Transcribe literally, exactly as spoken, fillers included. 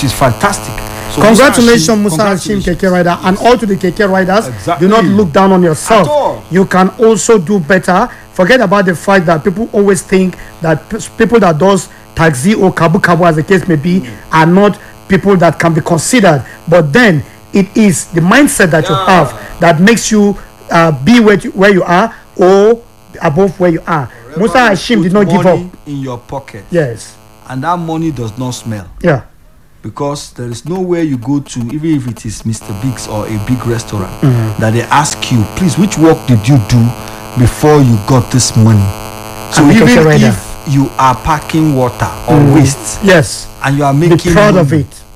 which is fantastic. So Congratulations, Musa Hashim, Keke Rider, and all to the Keke Riders. Exactly. Do not look down on yourself. At all. You can also do better. Forget about the fact that people always think that p- people that does taxi or kabu kabu, as the case may be, mm. are not people that can be considered. But then it is the mindset that yeah. you have that makes you uh, be where you, where you are or above where you are. Remember, Musa Hashim did not give up. In your pocket. Yes. And that money does not smell. Yeah. Because there is nowhere you go to, even if it is Mister Biggs or a big restaurant, mm-hmm. that they ask you, please, which work did you do before you got this money? So even if you are packing water or mm. waste, yes, and you are making be proud money, of it.